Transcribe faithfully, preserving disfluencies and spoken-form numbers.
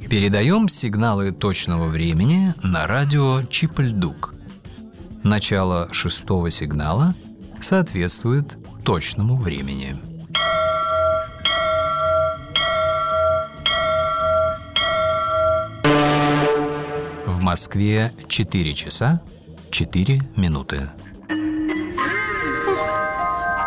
Передаем сигналы точного времени на радио Чип-Ль-Дук. Начало шестого сигнала соответствует точному времени. В Москве четыре часа четыре минуты.